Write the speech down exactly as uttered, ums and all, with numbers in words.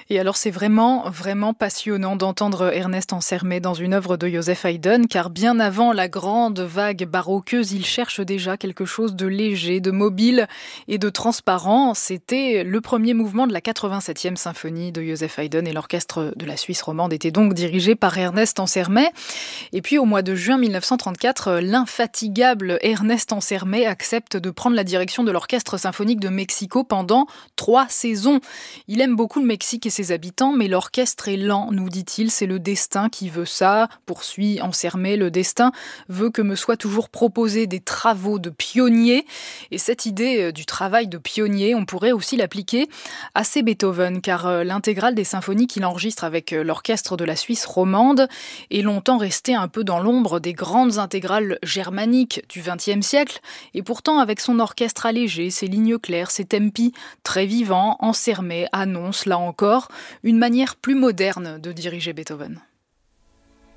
Et alors c'est vraiment, vraiment passionnant d'entendre Ernest Ansermet dans une œuvre de Joseph Haydn, car bien avant la grande vague baroqueuse, il cherche déjà quelque chose de léger, de mobile et de transparent. C'était le premier mouvement de la quatre-vingt-septième symphonie de Joseph Haydn, et l'orchestre de la Suisse romande était donc dirigé par Ernest Ansermet. Et puis au mois de juin mille neuf cent trente-quatre, l'infatigable Ernest Ansermet accepte de prendre la direction de l'Orchestre symphonique de Mexico pendant trois saisons. Il aime beaucoup le Mexique et ses habitants, mais l'orchestre est lent, nous dit-il, c'est le destin qui veut ça, poursuit Ansermet, le destin veut que me soient toujours proposés des travaux de pionnier, et cette idée du travail de pionnier, on pourrait aussi l'appliquer à ses Beethoven, car l'intégrale des symphonies qu'il enregistre avec l'orchestre de la Suisse romande est longtemps restée un peu dans l'ombre des grandes intégrales germaniques du vingtième siècle, et pourtant avec son orchestre allégé, ses lignes claires, ses tempi très vivants, Ansermet annonce, là encore, une manière plus moderne de diriger Beethoven.